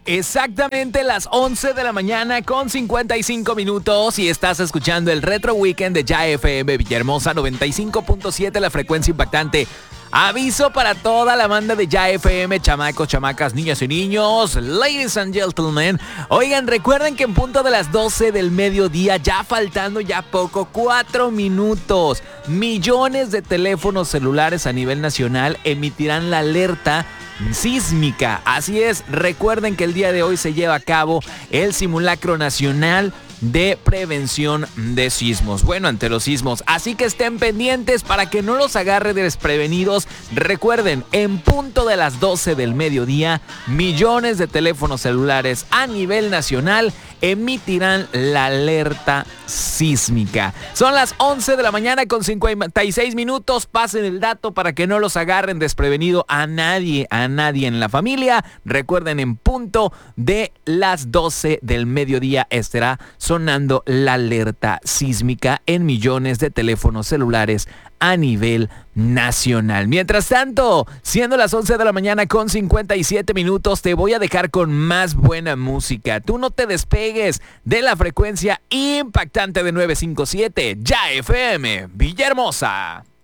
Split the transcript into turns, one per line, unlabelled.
Exactamente las 11 de la mañana con 55 minutos y estás escuchando el Retro Weekend de Ya FM Villahermosa 95.7, la frecuencia impactante. Aviso para toda la banda de Ya FM, chamacos, chamacas, niñas y niños, ladies and gentlemen. Oigan, recuerden que en punto de las 12 del mediodía, ya faltando ya poco, 4 minutos, millones de teléfonos celulares a nivel nacional emitirán la alerta sísmica. Así es, recuerden que el día de hoy se lleva a cabo el simulacro nacional de prevención de sismos. Bueno, ante los sismos. Así que estén pendientes para que no los agarre desprevenidos. Recuerden, en punto de las 12 del mediodía, millones de teléfonos celulares a nivel nacional emitirán la alerta sísmica. Son las 11 de la mañana con 56 minutos. Pasen el dato para que no los agarren desprevenido a nadie en la familia. Recuerden, en punto de las 12 del mediodía estará sonando la alerta sísmica en millones de teléfonos celulares a nivel nacional. Mientras tanto, siendo las 11 de la mañana con 57 minutos, te voy a dejar con más buena música. Tú no te despegues de la frecuencia impactante de 957 Ya FM Villahermosa.